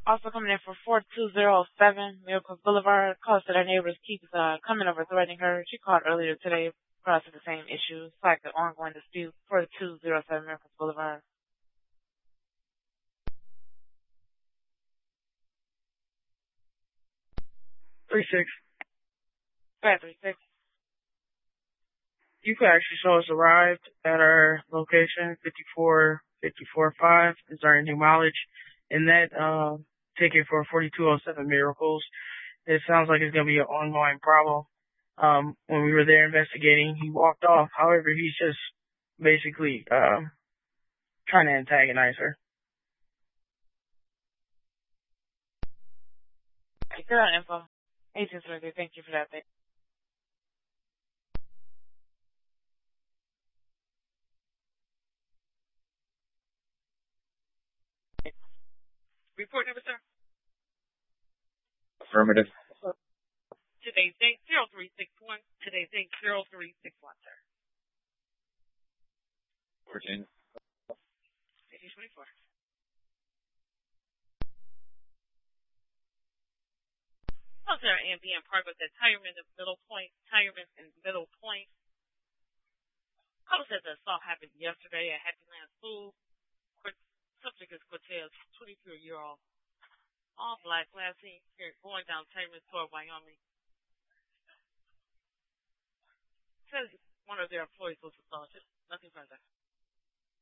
Also coming in for 4207 Miracles Boulevard. Calls that our neighbors keeps coming over threatening her. She called earlier today across the same issue. It's like an ongoing dispute. 4207 Miracles Boulevard. 36. 536. You could actually show us arrived at our location, 54545 is our new mileage. And that ticket for 4207 Miracles, it sounds like it's going to be an ongoing problem. When we were there investigating, he walked off. However, he's just basically trying to antagonize her. Good on info. Agents ready. Thank you for that. Report number, sir. Affirmative. Today's date 0361. Today's date 0361, sir. 14. 1824. How's there ambient park with the Tireman in Middle Point? Tireman in Middle Point. Caller said the assault happened yesterday at Happy Land School. Subject is Cortez, 23-year-old. All black, last seen here going down Tireman toward Wyoming. Says one of their employees was assaulted. Nothing further.